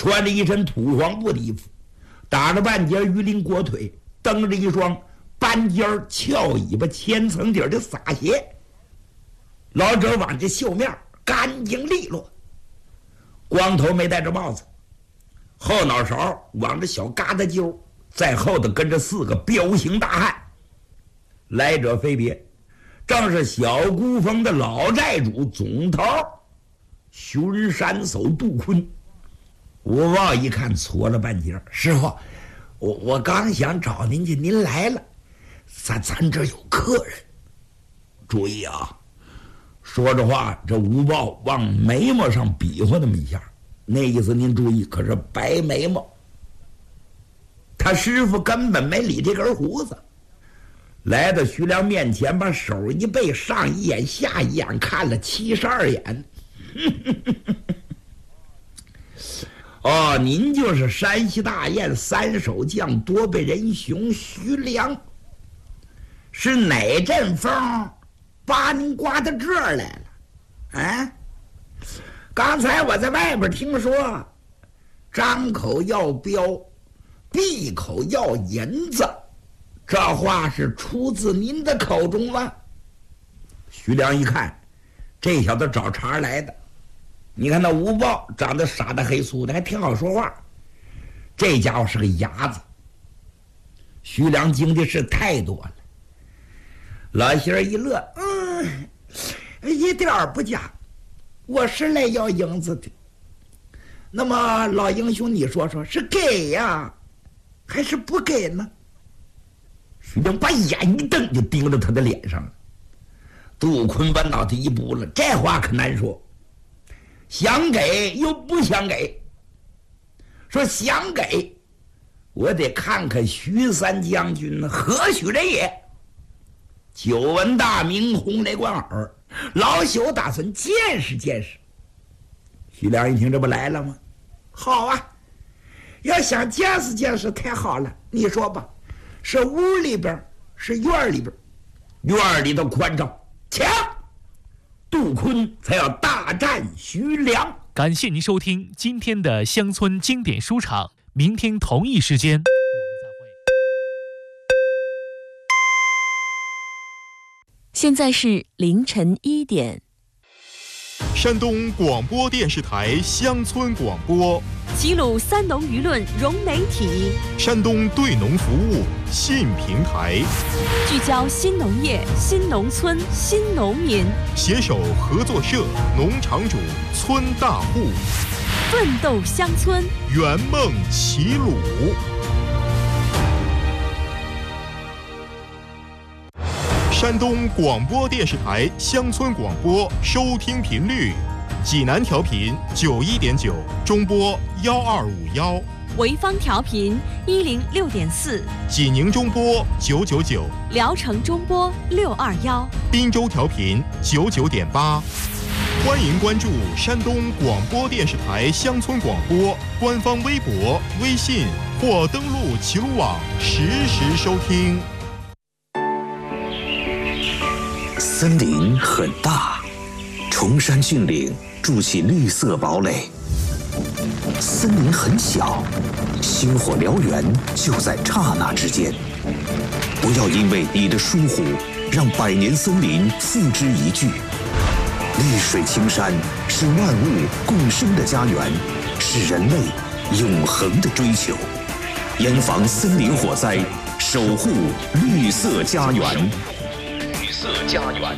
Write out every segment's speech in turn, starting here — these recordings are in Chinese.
穿着一身土黄布的衣服，打着半截鱼鳞裹腿，蹬着一双半截翘尾巴千层底的撒鞋，老者挽着袖面干净利落，光头没戴着帽子，后脑勺往着小疙瘩揪，在后头跟着4个彪形大汉。来者非别，正是小孤峰的老寨主总头巡山手杜坤。吴豹一看搓了半截，师傅，我刚想找您去，您来了，咱这有客人。注意啊！说着话，这吴豹往眉毛上比划那么一下，那意思您注意，可是白眉毛。他师傅根本没理这根胡子，来到徐良面前，把手一背，上一眼下一眼，看了72眼。哦，您就是山西大雁3手将多倍人雄徐良，是哪阵风把您刮到这儿来了？啊！刚才我在外边听说，张口要镖，闭口要银子，这话是出自您的口中吗？徐良一看，这小子找茬来的。你看那吴豹长得傻的黑粗的，还挺好说话，这家伙是个伢子。徐良经的事太多了。老仙儿一乐，一点儿不假，我是来要银子的。那么老英雄，你说说是给呀，还是不给呢？徐良把眼一瞪，就盯着他的脸上了。杜坤把脑袋一拨了，这话可难说。想给又不想给，说想给，我得看看徐三将军何许人也。久闻大名，红雷贯耳，老朽打算见识见识。徐良一听，这不来了吗？好啊，要想见识见识，太好了。你说吧，是屋里边，是院里边？院里头宽敞，抢！杜坤才要大战徐良。 感谢您收听今天的乡村经典书场，明天同一时间我们再会。 现在是凌晨1点。 山东广播电视台乡村广播， 齐鲁三农舆论融媒体， 山东对农服务新平台， 聚焦新农业、新农村、新农民， 携手合作社、农场主、村大户， 奋斗乡村， 圆梦齐鲁。山东广播电视台乡村广播收听频率：济南调频91.9，中波1251； 潍坊调频106.4， 济宁中波999， 聊城中波621， 滨州调频99.8。欢迎关注山东广播电视台乡村广播官方微博、微信或登录齐鲁网实时收听。 森林很大，崇山峻岭筑起绿色堡垒；森林很小，星火燎原就在刹那之间。不要因为你的疏忽，让百年森林付之一炬。绿水青山是万物共生的家园，是人类永恒的追求。严防森林火灾，守护绿色家园。绿色家园。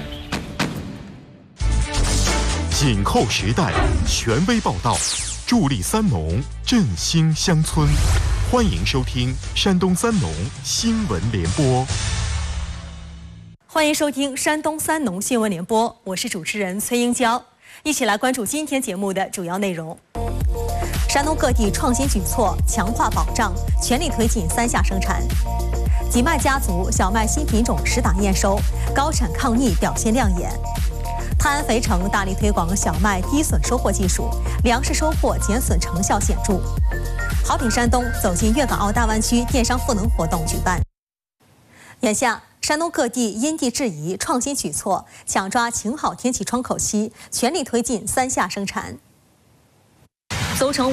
紧扣时代，权威报道，助力三农，振兴乡村。欢迎收听山东三农新闻联播。 欢迎收听山东三农新闻联播，我是主持人崔英娇，一起来关注今天节目的主要内容。山东各地创新举措，强化保障，全力推进3下生产。吉麦家族小麦新品种10档验收，高产抗逆表现亮眼。泰安肥城大力推广小麦低损收获技术，粮食收获减损成效显著。好品山东走进粤港澳大湾区电商赋能活动举办。眼下，山东各地因地制宜，创新举措，抢抓晴好天气窗口期，全力推进3下生产。邹城